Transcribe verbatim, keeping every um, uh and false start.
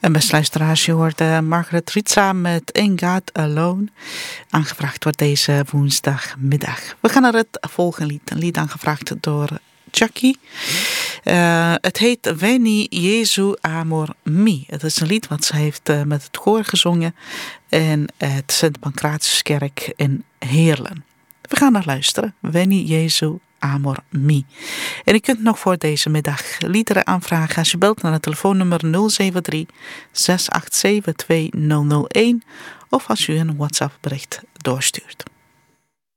En beste luisteraars, je hoort uh, Margaret Ritza met Ain't God Alone. Aangevraagd wordt deze woensdagmiddag. We gaan naar het volgende lied. Een lied aangevraagd door Chucky. Uh, het heet Veni Jesu Amor Mi. Het is een lied wat ze heeft uh, met het koor gezongen in het Sint Pancratiuskerk in Heerlen. We gaan naar luisteren. Veni Jesu Amor Mi. En u kunt nog voor deze middag liederen aanvragen als je belt naar het telefoonnummer nul zeven drie, zes acht zeven, twee nul nul een of als u een WhatsApp bericht doorstuurt.